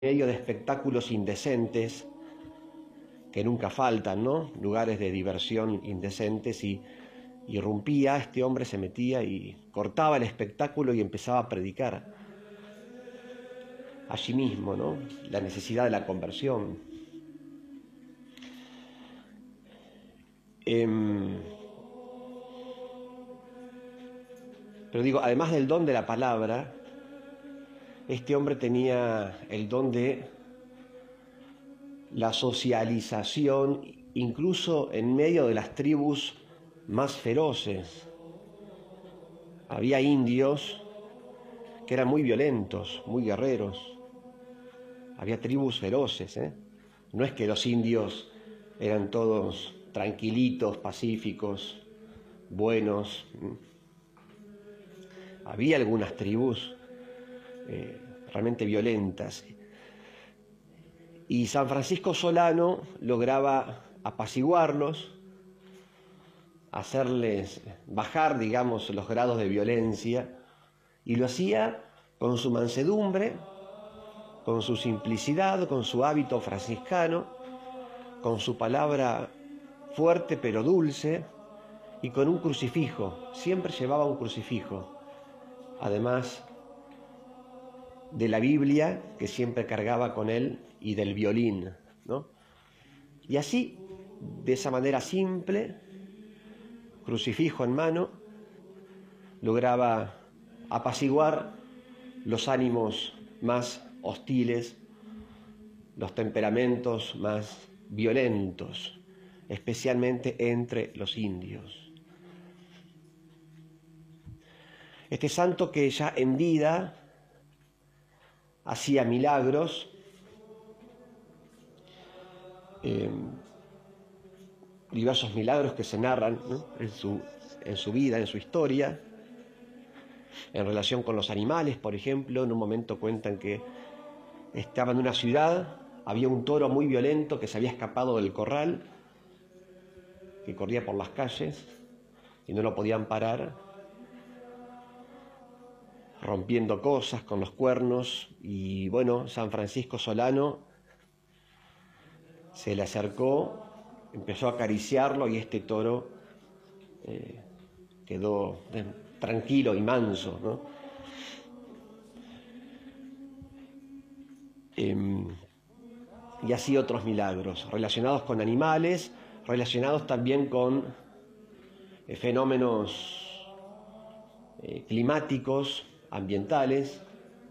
medio de espectáculos indecentes, que nunca faltan, ¿no? Lugares de diversión indecentes, y irrumpía, este hombre se metía y cortaba el espectáculo y empezaba a predicar allí mismo, ¿no? La necesidad de la conversión. Pero digo, además del don de la palabra, este hombre tenía el don de la socialización, incluso en medio de las tribus más feroces. Había indios que eran muy violentos, muy guerreros. Había tribus feroces, ¿eh? No es que los indios eran todos tranquilitos, pacíficos, buenos. Había algunas tribus realmente violentas. Y San Francisco Solano lograba apaciguarlos, hacerles bajar, digamos, los grados de violencia, y lo hacía con su mansedumbre, con su simplicidad, con su hábito franciscano, con su palabra fuerte pero dulce, y con un crucifijo. Siempre llevaba un crucifijo, además de la Biblia que siempre cargaba con él y del violín, ¿no? Y así, de esa manera simple, crucifijo en mano, lograba apaciguar los ánimos más hostiles, los temperamentos más violentos, especialmente entre los indios. Este santo, que ya en vida hacía milagros, diversos milagros que se narran, ¿no?, en su vida, en su historia, en relación con los animales. Por ejemplo, en un momento cuentan que estaban en una ciudad, había un toro muy violento que se había escapado del corral, que corría por las calles y no lo podían parar, rompiendo cosas con los cuernos. Y bueno, San Francisco Solano se le acercó, empezó a acariciarlo, y este toro quedó tranquilo y manso, ¿no? Y así otros milagros relacionados con animales, relacionados también con fenómenos climáticos, ambientales.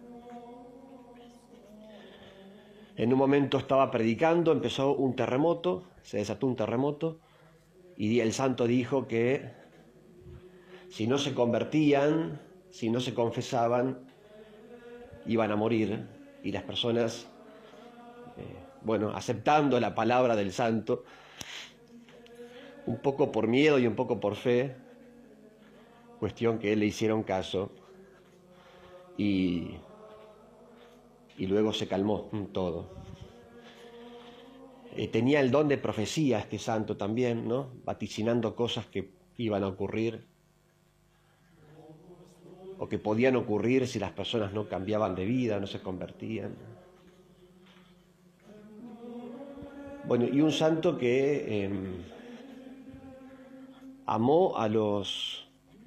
En un momento estaba predicando, empezó un terremoto, se desató un terremoto, y el santo dijo que si no se convertían, si no se confesaban, iban a morir. Y las personas, aceptando la palabra del santo, un poco por miedo y un poco por fe, cuestión que le hicieron caso, y luego se calmó todo. Tenía el don de profecía este santo también, ¿no?, vaticinando cosas que iban a ocurrir o que podían ocurrir si las personas no cambiaban de vida, no se convertían. Bueno, y un santo que amó a los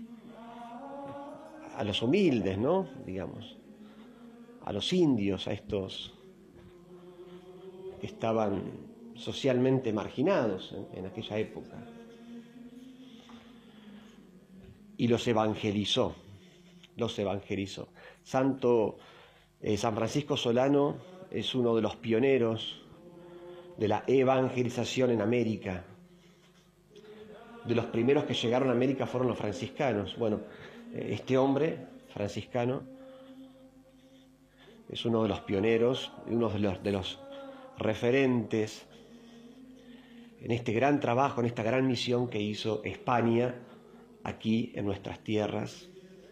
humildes, ¿no?, digamos, a los indios, a estos que estaban socialmente marginados en aquella época, y los evangelizó. San Francisco Solano es uno de los pioneros de la evangelización en América. De los primeros que llegaron a América fueron los franciscanos. Bueno, este hombre franciscano es uno de los pioneros, uno de los referentes en este gran trabajo, en esta gran misión que hizo España aquí en nuestras tierras,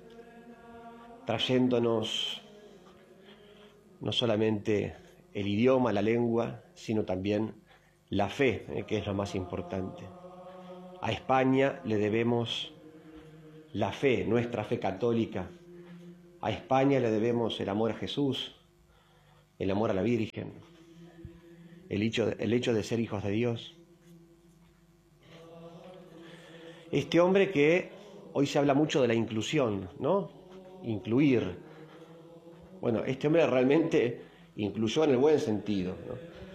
trayéndonos no solamente el idioma, la lengua, sino también la fe, que es lo más importante. A España le debemos la fe, nuestra fe católica. A España le debemos el amor a Jesús, el amor a la Virgen, el hecho de ser hijos de Dios. Este hombre que hoy se habla mucho de la inclusión, ¿no? Incluir. Bueno, este hombre realmente incluyó en el buen sentido, ¿no?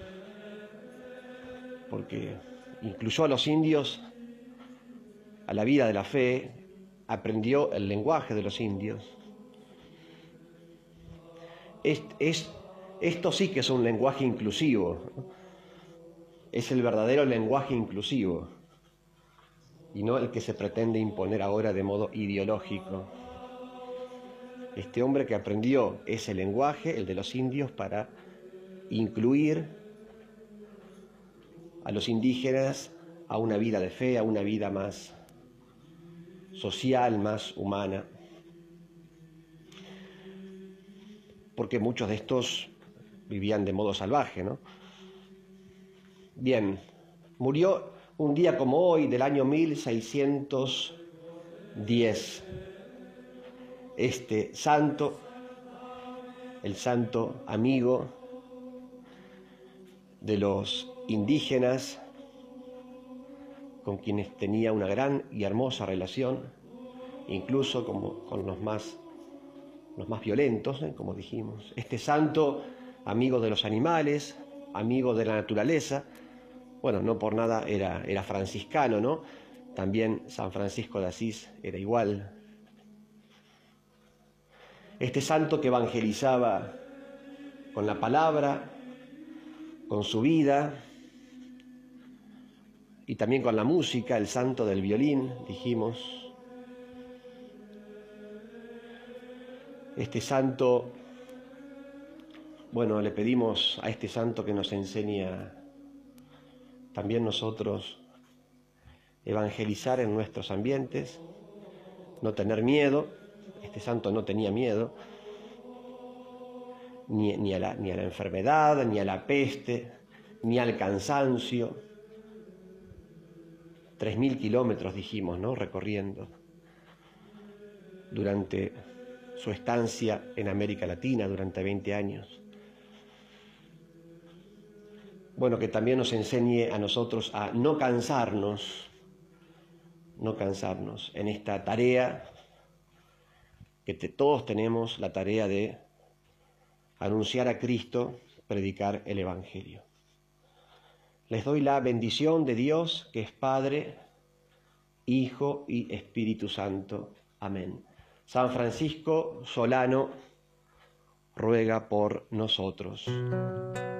Porque incluyó a los indios a la vida de la fe, aprendió el lenguaje de los indios. Esto sí que es un lenguaje inclusivo, ¿no? Es el verdadero lenguaje inclusivo y no el que se pretende imponer ahora de modo ideológico. Este hombre que aprendió ese lenguaje, el de los indios, para incluir a los indígenas a una vida de fe, a una vida más social, más humana. Porque muchos de estos vivían de modo salvaje, ¿no? Bien, murió un día como hoy del año 1610. Este santo, el santo amigo de los indígenas, con quienes tenía una gran y hermosa relación, incluso con los más violentos, como dijimos. Este santo, amigo de los animales, amigo de la naturaleza. Bueno, no por nada era franciscano, ¿no? También San Francisco de Asís era igual. Este santo que evangelizaba con la palabra, con su vida y también con la música, el santo del violín, dijimos. Este santo, bueno, le pedimos a este santo que nos enseñe también nosotros evangelizar en nuestros ambientes, no tener miedo. Este santo no tenía miedo ni a la enfermedad, ni a la peste, ni al cansancio. 3.000 kilómetros, dijimos, ¿no? Recorriendo durante su estancia en América Latina durante 20 años. Bueno, que también nos enseñe a nosotros a no cansarnos en esta tarea que todos tenemos, la tarea de anunciar a Cristo, predicar el Evangelio. Les doy la bendición de Dios, que es Padre, Hijo y Espíritu Santo. Amén. San Francisco Solano ruega por nosotros.